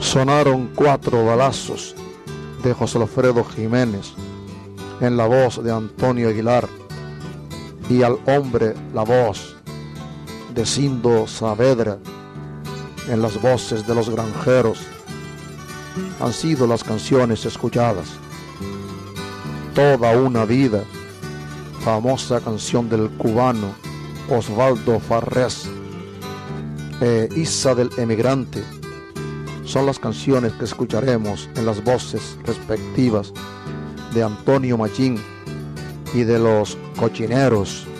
Sonaron 4 balazos de José Alfredo Jiménez en la voz de Antonio Aguilar, y al hombre la voz de Cindo Saavedra en las voces de los granjeros. Han sido las canciones escuchadas toda una vida. Famosa canción del cubano Osvaldo Farrés, Isa del Emigrante, son las canciones que escucharemos en las voces respectivas de Antonio Machín y de los Cochineros.